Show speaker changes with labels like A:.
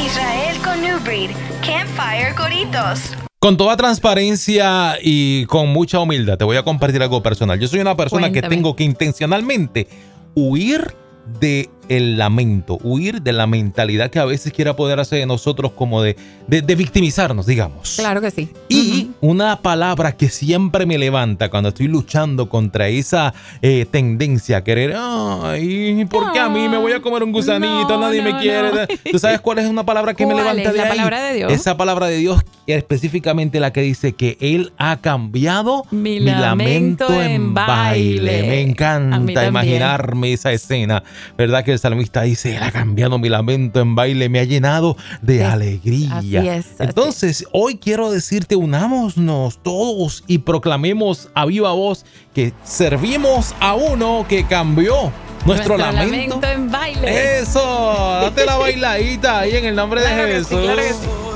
A: Israel con New Breed, Campfire Coritos.
B: Con toda transparencia y con mucha humildad, te voy a compartir algo personal. Yo soy una persona que tengo que intencionalmente huir del lamento, huir de la mentalidad que a veces quiere apoderarse de nosotros como de victimizarnos, digamos.
C: Claro que sí.
B: Y una palabra que siempre me levanta cuando estoy luchando contra esa tendencia a querer, ay, ¿por qué a mí me voy a comer un gusanito? Nadie me quiere. ¿Tú sabes cuál es una palabra que me levanta de ahí?
C: La palabra de Dios.
B: Esa palabra de Dios, específicamente la que dice que Él ha cambiado mi lamento en baile. Me encanta imaginarme esa escena, ¿verdad? Que el salmista dice, Él ha cambiado mi lamento en baile, me ha llenado de alegría.
C: Así es.
B: Entonces, hoy quiero decirte, unámonos todos y proclamemos a viva voz que servimos a uno que cambió nuestro lamento
C: en baile.
B: Eso, date la bailadita ahí en el nombre de Jesús.
C: Claro que sí.